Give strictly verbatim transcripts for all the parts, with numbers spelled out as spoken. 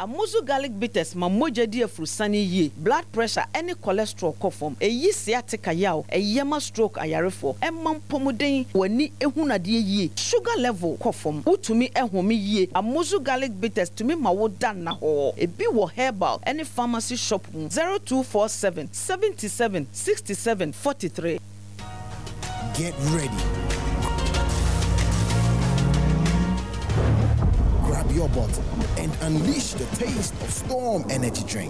Amuzu garlic bitters ma moja di afrusani ye. Blood pressure any cholesterol kofom. Eyi sciatica yaw. Eyema stroke ayarefo. Emman pomuden wani ehuna di ye. Sugar level kofom. Utumi ehumi ye. Amuzu garlic bitters tumi ma wo dan na ho. Ebi wo herbal any pharmacy shop zero two four seven seventy-seven sixty-seven forty-three. Get ready. Grab your bottle and unleash the taste of Storm Energy Drink.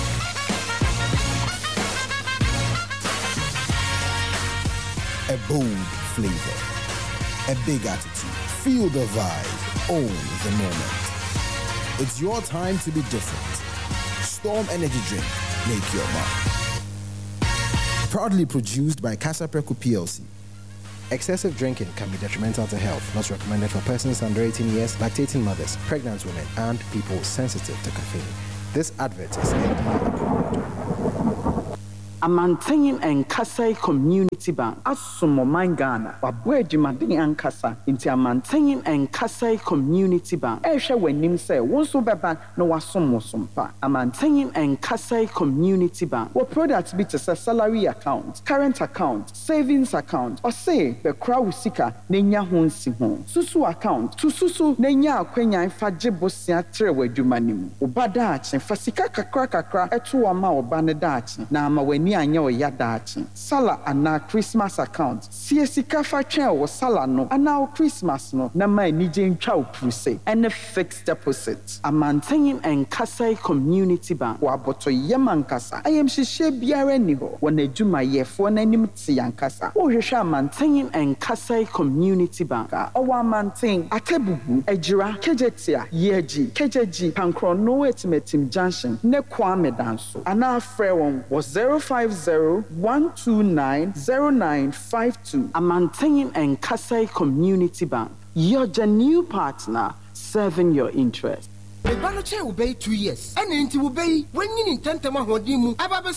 A bold flavor, a big attitude. Feel the vibe, own the moment. It's your time to be different. Storm Energy Drink, make your mark. Proudly produced by Casa Preco P L C. Excessive drinking can be detrimental to health. Not recommended for persons under eighteen years, lactating mothers, pregnant women, and people sensitive to caffeine. This advert is N D A approved. Amantenyin Enkasai Community Bank Asumo Mangana Wabwe Jumadin Ankasa Inti Amantenyin Enkasai Community Bank Esha wenim se wonso beba no wasomo sompa Amantenyin Enkasai Community Bank wo products bi te se salary account, current account, savings account or say be kra usika nenya ho nsi ho susu account to susu nenya akwanya fa gebosia tre wadwumanim obada ache fa sika kakra kakra eto wa ma obane da ache na ama wani anya oyadachi sala ana Christmas account siesika fa twen wo sala no ana Christmas no na ma nije ntwa opuse and a fixed deposit Amantenyin Enkasai Community Bank wa boto yemankasa ayem hihye biara ni ho wona adwuma yefo nanim ti yankasa wo hwehwe Amantenyin Enkasai Community Bank owa Amanten atebubu ejira kejetia yeji kejeji pankrono etimetim junction ne kwame danso ana afre won was zero five zero one two nine zero nine five two. Amantenyin Enkasai Community Bank. You're the new partner serving your interest. The Banoche will be two years. And into will be when you intend to Mahodimu.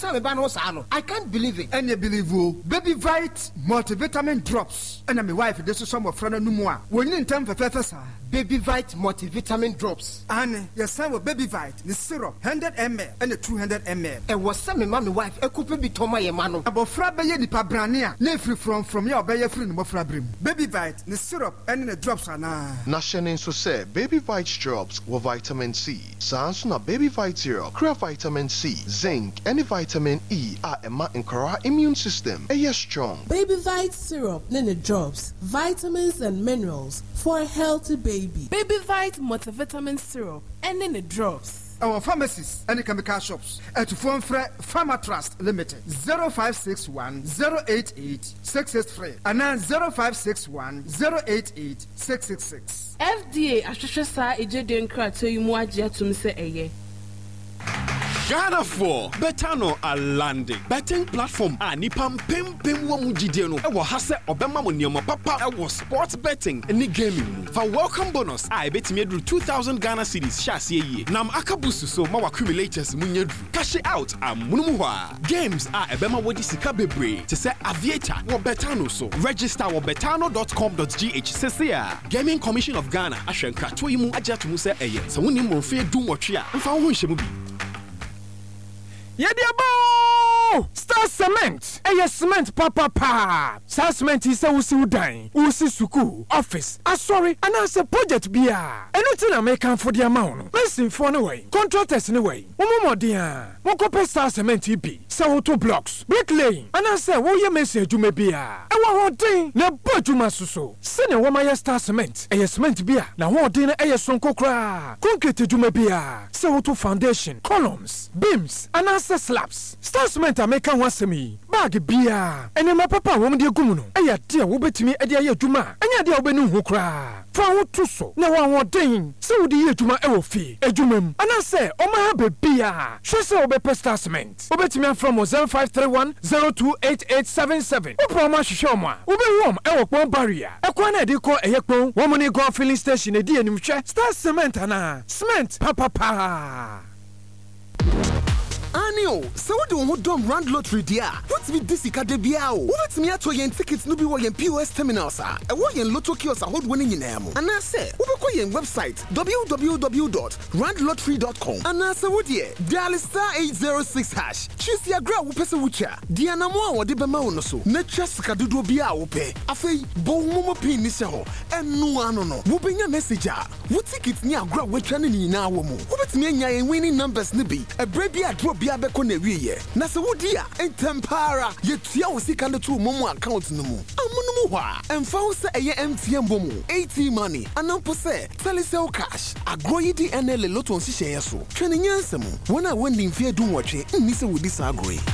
I can't believe it. And you believe you Baby Vite multivitamin drops. And I'm my wife, this is some of Frana Numwa. When you intend for Fefesa. Baby Vite multivitamin drops. And your son with Baby Vite, the syrup, one hundred milliliters and the two hundred milliliters. And was some mommy wife, a couple be Toma Yamano. About Frabaye di Pabrania, free from from your Bayer free no Frabrim. Baby Vite, the syrup, and the drops are now. Nashanin so say Baby Vite drops with vitamin C. Sansuna Baby Vite syrup, crea vitamin C, zinc, and vitamin E are a ma incora immune system. A yes strong. Baby Vite syrup, nene drops, vitamins and minerals for a healthy baby. Baby Vite multivitamin syrup and nene drops. Our pharmacies and chemical shops at Phone Fre Pharma Trust Limited zero five six one zero eight eight six eight three and then zero five six one zero eight eight six six six. F D A Ashosha Sa Ejeden Krato Yumuaji Tumse Eye. Ghana for Betano are landing. Betting platform a nipam pim pim wa mujideno. Ewo hase obema mo nioma papa. Ewo sports betting ni gaming. For welcome bonus, I bet me drew two thousand Ghana cedis shasi ye. Nam akabusu so ma accumulators munyedru. Cash it out a munumuwa. Games are ebema wodi sika bebre. To say aviator wo Betano so. Register wo betano dot com dot g h. Sesia Gaming Commission of Ghana ashenka toyimu ajatumu se eye. So woni mo fe dum wotwe a. Mfa ho nhye mu bi. Yediabo Star Cement. Eye cement papa pa. Star Cement is a usi udan, usi suku, office. Ah sorry, and as a project bia. Anything I make for the amount. Listen for no way. Contractors anyway. Umo dia. Mokope Star Cement ibi. Sa auto blocks, bricklaying. And I say wo ye message you may bia. E wa ho den na bojuma suso. Sene wo ma Star Cement. Eye cement bia. Na ho den na eye sonko kra. Concrete juma bia. Sa auto foundation, columns, beams, and answer slabs. Star Cement American wasemi. Bag bia. Ene ma papa wo mde gumu no. Eya dia wo betimi e dia ye adwuma. Enya dia wo benu ho kra. Fa wo to so. Na wa ho den. Se wo di ye adwuma e wo fi. Adwumam. Ana se o ma ha be bia. Hwe se wo be Star Cement. Wo betimi from zero five three one zero two eight eight seven seven. Wo pro ma hwehwe mo a. Wo be wom e wo pon barrier. E kwa na de ko eye pon. Wo mo ni go filling station e di anim hwe. Star Cement ana. Cement papa pa. Dwani o, sɛ wode wo ho dɔm Rand Lottery dia. Wotumi di sika de bia o. Wobɛtumi ato yɛn tickets no bi wɔ yɛn P O S terminals a. Ɛwɔ yɛn Lotto kiosk ahodoɔ no nyinaa mu. Anaasɛ, wobɛkɔ yɛn website w w w dot rand lottery dot com. Anaasɛ wodeɛ, dial star eight zero six hash. Choose your gra wopɛ sɛ wotwa. Di anamo a wɔde bɛma wo no so. Na twa sika dodoɔ bia a wopɛ. Afei, bɔ wo momo pin ni hyɛ hɔ. Ɛno ano no, wobɛnya message a. Wo ticket ni agra wetwa ne nyinaa wɔ mu. Wobɛtumi anya yɛn winning numbers ne bi. Ɛbrɛ bi a draw bia bɛkɔ na wieyɛ. Na sɛ wodi a, ntɛmpara, yɛtua wo sika no to momo account no mu. Amono mu hɔ a, ɛmfa wo sɛ ɛyɛ M T N bɔ mu. eighty money, anampo sɛ, Telecel cash. Agro yi di N L Lotto nhyehyɛeɛ so. Twɛ ne nyansa mu. Wɔn a wɔnni mfeɛ dunwɔtwe, nni sɛ wodi saa agro yi.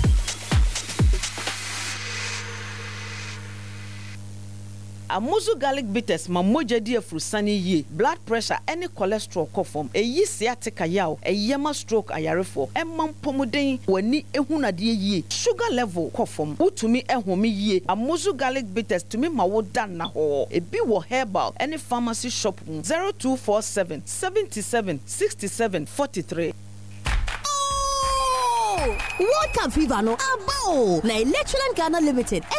Amuzu garlic bitters ma mogya di afurusane yie, blood pressure any cholesterol kɔ fam, eyi sciatica yaw, eyema stroke ayarefo, emma mpɔmuden wani ehunade yie, sugar level kɔ fam, utumi ehome yie. Amuzu garlic bitters tumi ma wo dan na hɔ. Ebi wɔ herbal any pharmacy shop zero two four seven, seven seven, six seven four three. World Cup fever no abo na Electroland Ghana Limited